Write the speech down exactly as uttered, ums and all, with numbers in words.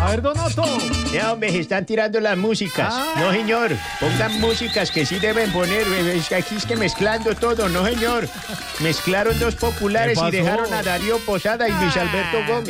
A ver, Don Otto. Ya, hombre, se están tirando las músicas. Ah. No, señor. Pongan músicas que sí deben poner. Es que aquí es que mezclando todo. No, señor. Mezclaron dos populares ¿Qué y pasó? dejaron a Darío Posada y Luis Alberto Gómez.